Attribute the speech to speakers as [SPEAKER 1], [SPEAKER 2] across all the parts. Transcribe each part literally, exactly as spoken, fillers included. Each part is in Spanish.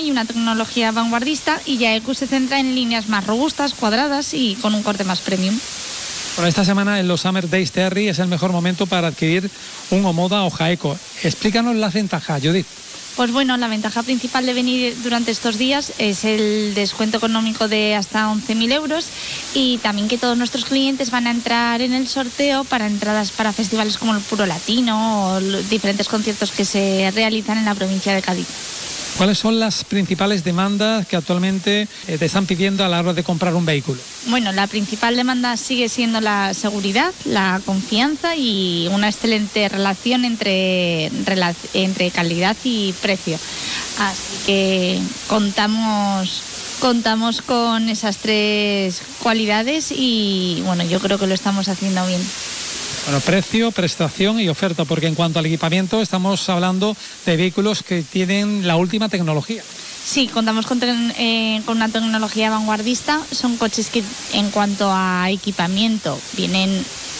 [SPEAKER 1] y una tecnología vanguardista, y ya Equus se centra en líneas más robustas, cuadradas y con un corte más premium.
[SPEAKER 2] Bueno, esta semana en los Summer Days Terry es el mejor momento para adquirir un Omoda o Jaeco. Explícanos las ventajas, Judith.
[SPEAKER 1] Pues bueno, la ventaja principal de venir durante estos días es el descuento económico de hasta once mil euros, y también que todos nuestros clientes van a entrar en el sorteo para entradas para festivales como el Puro Latino o los diferentes conciertos que se realizan en la provincia de Cádiz.
[SPEAKER 2] ¿Cuáles son las principales demandas que actualmente eh, te están pidiendo a la hora de comprar un vehículo?
[SPEAKER 1] Bueno, la principal demanda sigue siendo la seguridad, la confianza y una excelente relación entre, entre calidad y precio. Así que contamos, contamos con esas tres cualidades y bueno, yo creo que lo estamos haciendo bien.
[SPEAKER 2] Bueno, precio, prestación y oferta, porque en cuanto al equipamiento estamos hablando de vehículos que tienen la última tecnología.
[SPEAKER 1] Sí, contamos con, eh, con una tecnología vanguardista. Son coches que en cuanto a equipamiento vienen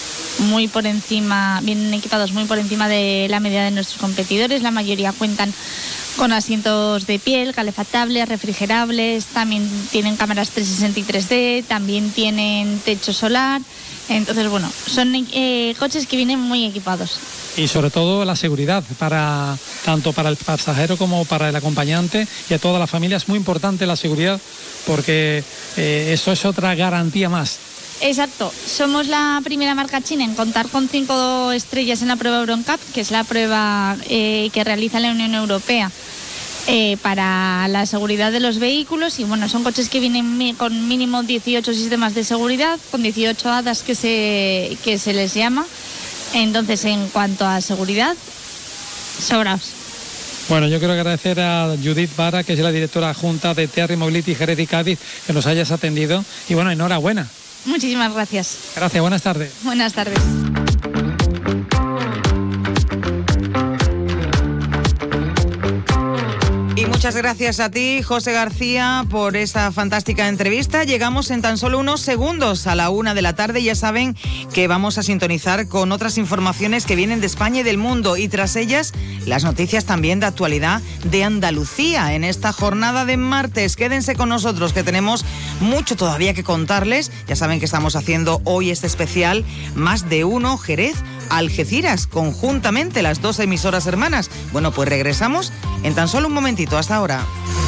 [SPEAKER 1] muy por encima, vienen equipados muy por encima de la media de nuestros competidores. La mayoría cuentan con asientos de piel, calefactables, refrigerables, también tienen cámaras trescientos sesenta y tres D, también tienen techo solar. Entonces, bueno, son eh, coches que vienen muy equipados.
[SPEAKER 2] Y sobre todo la seguridad, para tanto para el pasajero como para el acompañante y a toda la familia. Es muy importante la seguridad, porque eh, eso es otra garantía más.
[SPEAKER 1] Exacto, somos la primera marca china en contar con cinco estrellas en la prueba Euro N C A P, que es la prueba eh, que realiza la Unión Europea eh, para la seguridad de los vehículos. Y bueno, son coches que vienen mi, con mínimo dieciocho sistemas de seguridad, con dieciocho A D A S que se, que se les llama. Entonces, en cuanto a seguridad, sobraos.
[SPEAKER 2] Bueno, yo quiero agradecer a Judith Vara, que es la directora adjunta de Terry Mobility Jerez y Cádiz, que nos hayas atendido. Y bueno, enhorabuena.
[SPEAKER 1] Muchísimas gracias.
[SPEAKER 2] Gracias, buenas tardes.
[SPEAKER 1] Buenas tardes.
[SPEAKER 3] Y muchas gracias a ti, José García, por esta fantástica entrevista. Llegamos en tan solo unos segundos a la una de la tarde. Ya saben que vamos a sintonizar con otras informaciones que vienen de España y del mundo. Y tras ellas, las noticias también de actualidad de Andalucía en esta jornada de martes. Quédense con nosotros, que tenemos mucho todavía que contarles. Ya saben que estamos haciendo hoy este especial Más de Uno Jerez Algeciras, conjuntamente las dos emisoras hermanas. Bueno, pues regresamos en tan solo un momentito. Hasta ahora.